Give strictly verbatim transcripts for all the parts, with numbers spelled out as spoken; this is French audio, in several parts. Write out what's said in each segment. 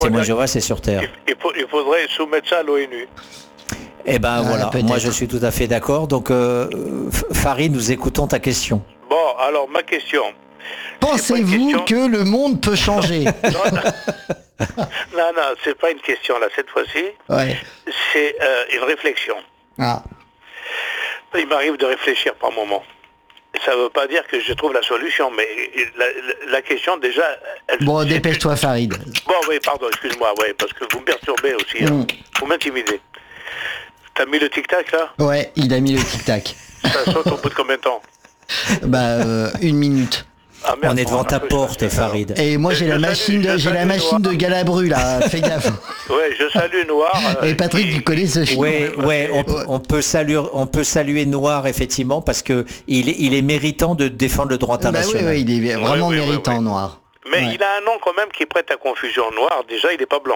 Témoins de Jéhovah, c'est sur Terre. Il, faut, il faudrait soumettre ça à l'ONU. Eh ben ah, voilà, peut-être. Moi je suis tout à fait d'accord. Donc euh, Farid, nous écoutons ta question. Bon, alors ma question. Pensez-vous question... que le monde peut changer? Non, non, non, non, c'est pas une question là cette fois-ci. Ouais. C'est euh, une réflexion. Ah. Il m'arrive de réfléchir par moment. Ça ne veut pas dire que je trouve la solution, mais la, la, la question déjà... Elle, bon, dépêche-toi Farid. Bon, oui, pardon, excuse-moi, ouais, parce que vous me perturbez aussi, hein. mm. Vous m'intimidez. T'as mis le tic-tac là? Ouais, il a mis le tic-tac. Ça saute au bout de combien de temps? Bah, euh, une minute. Ah, merde, on est devant ta porte, Farid. Et moi j'ai la machine, de, j'ai la machine de Galabru là, fais gaffe. Ouais, je salue Noir. Euh, Et Patrick, qui... tu connais ce film? Ouais, ouais, on, on peut saluer, on peut saluer Noir effectivement parce que il est, il est méritant de défendre le droit international. Bah oui, oui, il est vraiment oui, oui, méritant, oui, oui. Noir. Mais ouais. il a un nom quand même qui prête à confusion. Noir, déjà, il n'est pas blanc.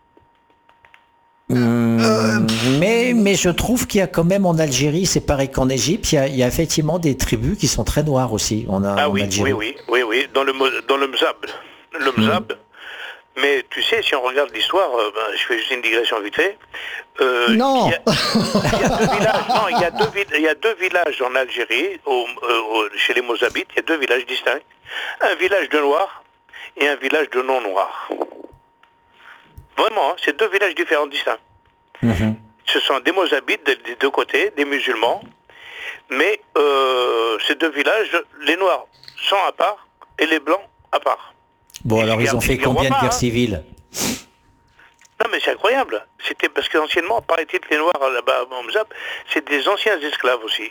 Hum, euh, mais, mais je trouve qu'il y a quand même en Algérie, c'est pareil qu'en Égypte, il y, a, il y a effectivement des tribus qui sont très noires aussi. On a, ah en oui, Algérie. oui, oui, oui, oui, dans le, dans le Mzab. Le Mzab. Mmh. Mais tu sais, si on regarde l'histoire, euh, ben, je fais juste une digression vite fait. Euh, non. Il y, a, il y a deux villages. Non, il y a deux, il y a deux villages en Algérie, au, euh, chez les Mozabites. Il y a deux villages distincts. Un village de noirs et un village de non-noirs. Vraiment, hein, c'est deux villages différents, distincts. Mmh. Ce sont des Mozabites des deux côtés, des musulmans, mais euh, ces deux villages, les Noirs sont à part et les Blancs à part. Bon, et alors ils ont fait combien de guerres hein. civiles? Non, mais c'est incroyable. C'était parce qu'anciennement, paraît-il, les Noirs là-bas, en Mzab, c'est des anciens esclaves aussi.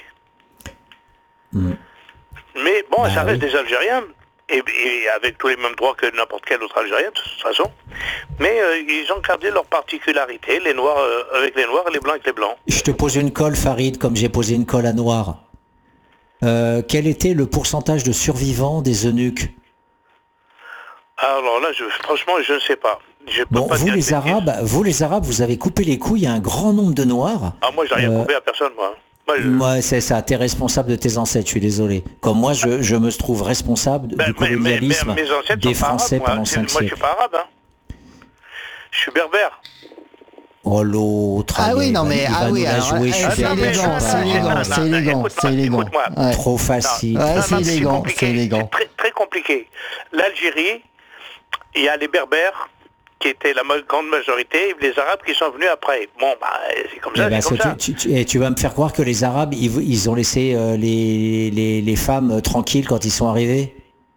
Mmh. Mais bon, bah, ça reste oui. des Algériens. Et, et avec tous les mêmes droits que n'importe quel autre Algérien, de toute façon. Mais euh, ils ont gardé leurs particularités, les Noirs euh, avec les Noirs et les Blancs avec les Blancs. Je te pose une colle, Farid, comme j'ai posé une colle à Noir. Euh, quel était le pourcentage de survivants des eunuques? Alors là, je, franchement, je ne sais pas. Je peux bon, pas vous dire les Arabes, vous les Arabes, vous avez coupé les couilles à un grand nombre de Noirs. Ah, moi, j'ai rien euh, coupé à personne, moi. Moi, je... moi c'est ça, t'es responsable de tes ancêtres, je suis désolé. Comme moi, je, je me trouve responsable ben, du colonialisme mais, mais, mais des Français arabes, pendant cinq siècles. Moi, je suis pas arabe, hein. Je suis berbère. Oh l'autre. Ah oui, non mais ah oui, alors, jouer, c'est élégant, c'est élégant, c'est élégant, c'est élégant. Ouais. Trop facile. Ouais, c'est élégant, c'est élégant. C'est très, très compliqué. L'Algérie, il y a les berbères qui étaient la grande majorité, les Arabes qui sont venus après. Bon, bah, c'est comme ça, eh ben, c'est comme ça. Tu, tu, et tu vas me faire croire que les Arabes, ils, ils ont laissé euh, les, les, les femmes euh, tranquilles quand ils sont arrivés?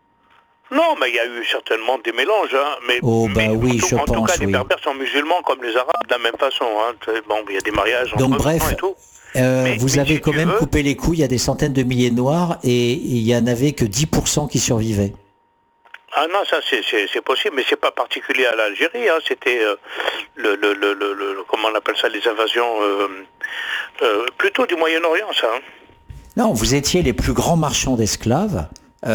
Non, mais il y a eu certainement des mélanges. Hein. Mais, oh, bah mais oui, tout, je en pense, tout cas, oui. les Berbères sont musulmans comme les Arabes, de la même façon. Hein. Bon, il y a des mariages Donc, entre bref, et tout. Euh, mais, vous mais avez si quand même veux... coupé les couilles à des centaines de milliers de Noirs et il n'y en avait que dix pour cent qui survivaient. Ah non, ça c'est possible, mais c'est pas particulier à l'Algérie, hein. C'était euh, le, le, le, le, le, comment on appelle ça, les invasions euh, euh, plutôt du Moyen-Orient, ça. Hein. Non, vous étiez les plus grands marchands d'esclaves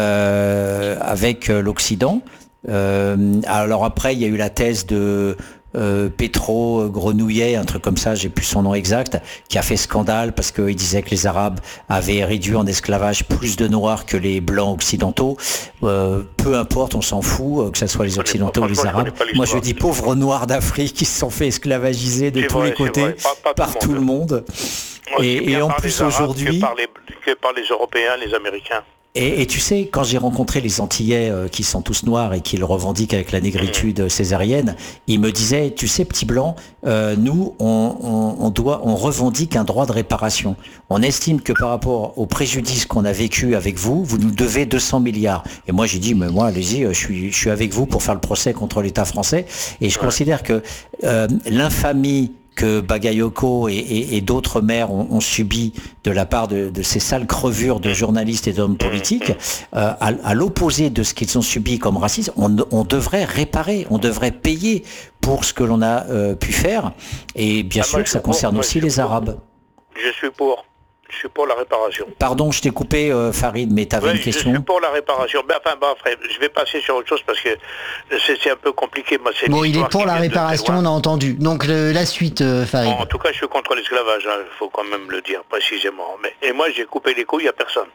euh, avec euh, l'Occident. Euh, alors après, il y a eu la thèse de euh, Petro Grenouillet, un truc comme ça, j'ai plus son nom exact, qui a fait scandale parce qu'il disait que les Arabes avaient réduit en esclavage plus de Noirs que les Blancs occidentaux. Euh, peu importe, on s'en fout, que ce soit les Occidentaux ou les Arabes. Moi, je dis pauvres Noirs d'Afrique qui se sont fait esclavagiser de tous vrai, les côtés, pas, pas par tout le monde. Moi, et et en plus aujourd'hui... Que par, les, que par les Européens, les Américains. Et, et tu sais, quand j'ai rencontré les Antillais euh, qui sont tous noirs et qui le revendiquent avec la négritude mmh. césarienne, ils me disaient, tu sais, petit blanc, euh, nous, on, on, on doit, on revendique un droit de réparation. On estime que par rapport au préjudice qu'on a vécu avec vous, vous nous devez deux cents milliards. Et moi, j'ai dit, mais moi, allez-y, je suis, je suis avec vous pour faire le procès contre l'État français. Et je ouais. considère que euh, l'infamie que Bagayoko et, et, et d'autres maires ont, ont subi de la part de, de ces sales crevures de journalistes et d'hommes politiques, euh, à, à l'opposé de ce qu'ils ont subi comme racisme, on, on devrait réparer, on devrait payer pour ce que l'on a euh, pu faire. Et bien ah, sûr que ça concerne pour, aussi les pour. Arabes. Je suis pour. Je suis pour la réparation. Pardon, je t'ai coupé, euh, Farid, mais tu avais oui, une question. Je suis pour la réparation. Ben, enfin, bon, frère, je vais passer sur autre chose parce que c'est un peu compliqué. Moi, bon, il est pour la réparation, on a entendu. Donc, le, la suite, euh, Farid. Bon, en tout cas, je suis contre l'esclavage, il hein, faut quand même le dire précisément. Mais, et moi, j'ai coupé les couilles à personne.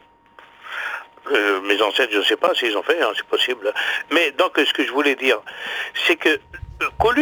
Euh, mes ancêtres, je ne sais pas s'ils ont fait, hein, c'est possible. Mais donc, ce que je voulais dire, c'est que Colu